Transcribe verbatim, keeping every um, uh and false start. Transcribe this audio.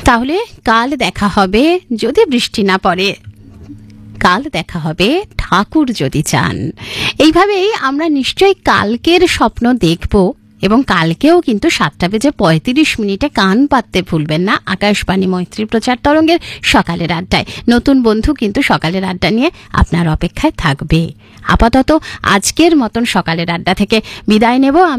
তাহলে কাল দেখা হবে যদি বৃষ্টি না পড়ে, কাল দেখা হবে ঠাকুর যদি চান। এইভাবেই আমরা নিশ্চয়ই কালকের স্বপ্ন দেখব, এবং কালকেও কিন্তু সাতটা বেজে পঁয়ত্রিশ মিনিটে কান পাততে ভুলবেন না আকাশবাণী মৈত্রী প্রচার তরঙ্গের সকালের আড্ডায়। নতুন বন্ধু কিন্তু সকালের আড্ডা নিয়ে আপনার অপেক্ষায় থাকবে। আপাতত আজকের মতন সকালের আড্ডা থেকে বিদায় নেব।